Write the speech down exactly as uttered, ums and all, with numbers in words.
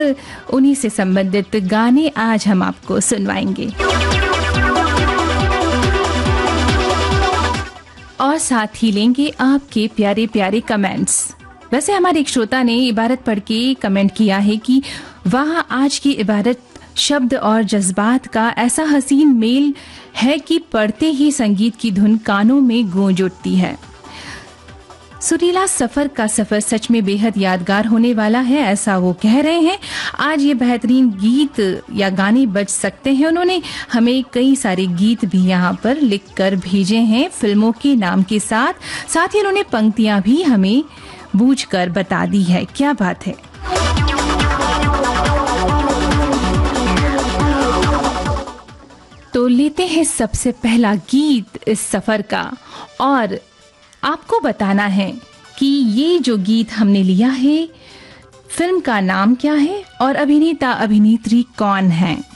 उन्हीं से संबंधित गाने आज हम आपको सुनवाएंगे और साथ ही लेंगे आपके प्यारे प्यारे कमेंट्स। वैसे हमारे एक श्रोता ने इबारत पढ़ के कमेंट किया है कि वाह, आज की इबारत शब्द और जज्बात का ऐसा हसीन मेल है कि पढ़ते ही संगीत की धुन कानों में गूंज उठती है। सुरीला सफर का सफर सच में बेहद यादगार होने वाला है, ऐसा वो कह रहे हैं। आज ये बेहतरीन गीत या गाने बज सकते हैं। उन्होंने हमें कई सारे गीत भी यहाँ पर लिख कर भेजे हैं फिल्मों के नाम के साथ साथ ही उन्होंने पंक्तियां भी हमें बूझ कर बता दी है। क्या बात है। तो लेते हैं सबसे पहला गीत इस सफर का और आपको बताना है कि ये जो गीत हमने लिया है फिल्म का नाम क्या है और अभिनेता अभिनेत्री कौन है।